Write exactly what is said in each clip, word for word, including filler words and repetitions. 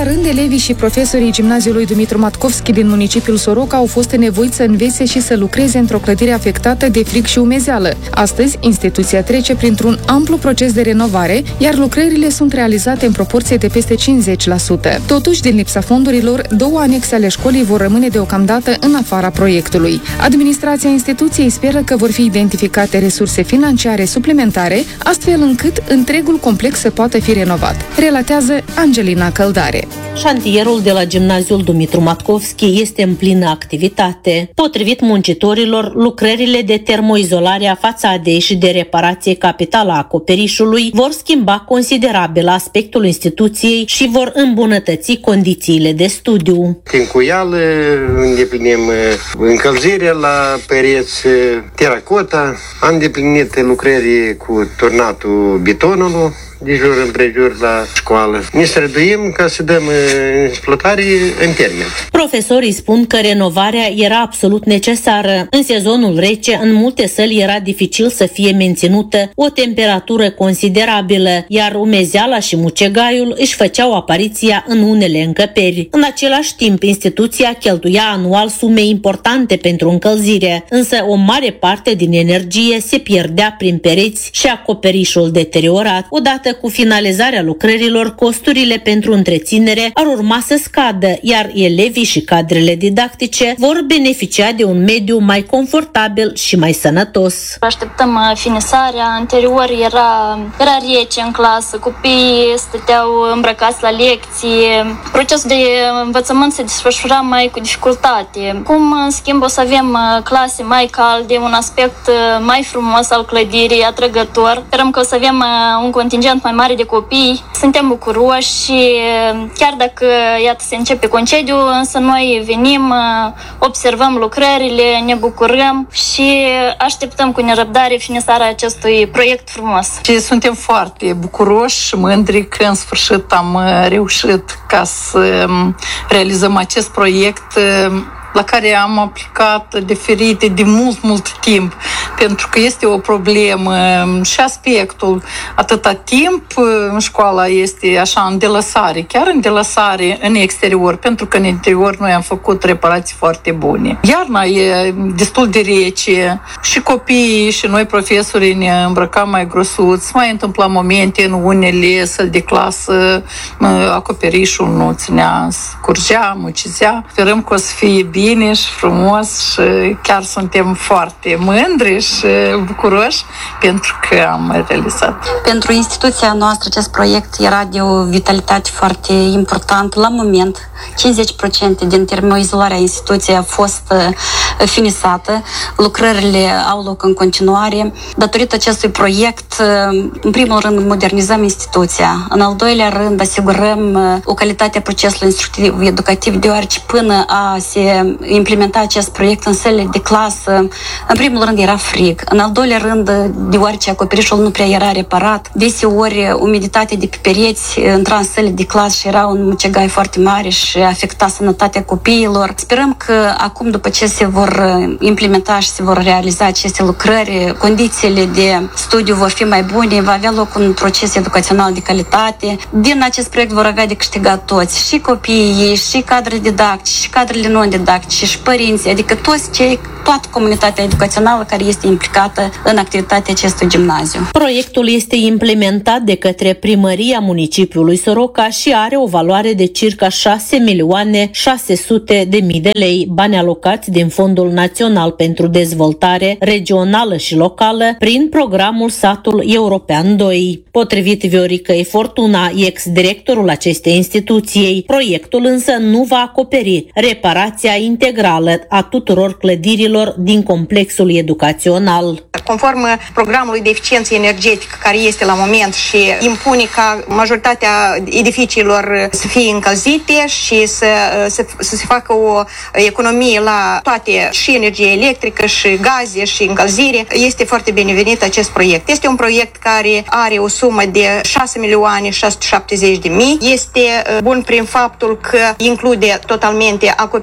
la rând, elevii și profesorii Gimnaziului Dumitru Matkovski din municipiul Soroca au fost nevoiți să învețe și să lucreze într-o clădire afectată de frig și umezeală. Astăzi, instituția trece printr-un amplu proces de renovare, iar lucrările sunt realizate în proporție de peste cincizeci la sută. Totuși, din lipsa fondurilor, două anexe ale școlii vor rămâne deocamdată în afara proiectului. Administrația instituției speră că vor fi identificate resurse financiare suplimentare, astfel încât întregul complex să poată fi renovat, relatează Angelina Căldare. Șantierul de la Gimnaziul Dumitru Matkovski este în plină activitate. Potrivit muncitorilor, lucrările de termoizolare a fațadei și de reparație capitală a acoperișului vor schimba considerabil aspectul instituției și vor îmbunătăți condițiile de studiu. Tincuială, îndeplinim încălzirea la pereți, teracota, am îndeplinit lucrări cu turnatul betonului de jur împrejur la școală. Ne străduim ca să dăm în exploatare în termen. Profesorii spun că renovarea era absolut necesară. În sezonul rece, în multe săli era dificil să fie menținută o temperatură considerabilă, iar umezeala și mucegaiul își făceau apariția în unele încăperi. În același timp, instituția cheltuia anual sume importante pentru încălzire, însă o mare parte din energie se pierdea prin pereți și acoperișul deteriorat. Odată cu finalizarea lucrărilor, costurile pentru întreținere ar urma să scadă, iar elevii și cadrele didactice vor beneficia de un mediu mai confortabil și mai sănătos. Așteptăm finisarea. Anterior era, era rece în clasă, copiii stăteau îmbrăcați la lecții, procesul de învățământ se desfășura mai cu dificultate. Cum, în schimb, o să avem clase mai calde, un aspect mai frumos al clădirii, atrăgător. Sperăm că o să avem un contingent mai mare de copii. Suntem bucuroși și chiar dacă, iată, se începe concediu, însă noi venim, observăm lucrările, ne bucurăm și așteptăm cu nerăbdare finisarea acestui proiect frumos. Și suntem foarte bucuroși și mândri că în sfârșit am reușit ca să realizăm acest proiect la care am aplicat diferite de mult, mult timp, pentru că este o problemă și aspectul atâta timp școala este așa în delăsare, chiar în delăsare în exterior, pentru că în interior noi am făcut reparații foarte bune. Iarna e destul de rece și copiii și noi profesorii ne îmbrăcam mai grosuți, mai întâmpla momente în unele săli de clasă, acoperișul nu ținea, curgea, mucizea. Sperăm că o să fie bine bine și frumos și chiar suntem foarte mândri și bucuroși pentru că am realizat. Pentru instituția noastră acest proiect era de o vitalitate foarte importantă. La moment, cincizeci la sută din termoizolarea instituției a fost finisată. Lucrările au loc în continuare. Datorită acestui proiect, în primul rând, modernizăm instituția. În al doilea rând, asigurăm o calitate a procesului instructiv educativ, deoarece până a se implementa acest proiect în sălile de clasă, în primul rând era frig. În al doilea rând, deoarece acoperișul nu prea era reparat, deseori umiditatea de pe pereți intra în sălile de clasă și era un mucegai foarte mare și afecta sănătatea copiilor. Sperăm că acum, după ce se vor implementa și se vor realiza aceste lucrări, condițiile de studiu vor fi mai bune, va avea loc un proces educațional de calitate. Din acest proiect vor avea de câștigat toți, și copiii, și cadrele didactice, și cadrele non-didactice, și părinții, adică toți cei, toată comunitatea educațională care este implicată în activitatea acestui gimnaziu. Proiectul este implementat de către primăria municipiului Soroca și are o valoare de circa șase milioane șase sute de mii de lei, bani alocați din Fondul Național pentru Dezvoltare Regională și Locală prin programul Satul European doi. Potrivit Vioricăi Fortuna, ex-directorul acestei instituții, proiectul însă nu va acoperi reparația integrală a tuturor clădirilor din complexul educațional. Conform programului de eficiență energetică care este la moment și impune ca majoritatea edificiilor să fie încălzite și să, să, să se facă o economie la toate, și energie electrică, și gaze, și încălzire, este foarte binevenit acest proiect. Este un proiect care are o sumă de șase milioane șase sute șaptezeci de mii. Este bun prin faptul că include totalmente acoperișul,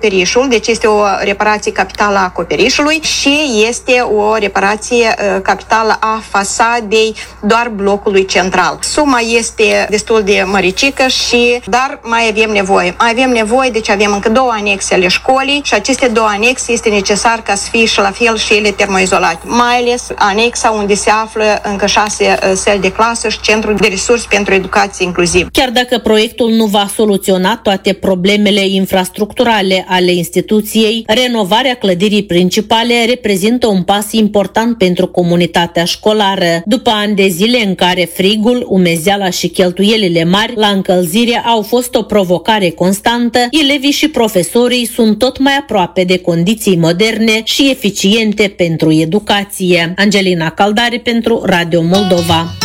deci este o reparație capitală a acoperișului și este o reparație capitală a fasadei doar blocului central. Suma este destul de măricică și dar mai avem nevoie. Mai avem nevoie, deci avem încă două anexe ale școlii și aceste două anexe este necesar ca să fie și la fel și ele termoizolate. Mai ales anexa unde se află încă șase săli de clasă și centrul de resurse pentru educație inclusivă. Chiar dacă proiectul nu va soluționa toate problemele infrastructurale ale instituției, renovarea clădirii principale reprezintă un pas important pentru comunitatea școlară. După ani de zile în care frigul, umezeala și cheltuielile mari la încălzire au fost o provocare constantă, elevii și profesorii sunt tot mai aproape de condiții moderne și eficiente pentru educație. Angelina Caldari pentru Radio Moldova.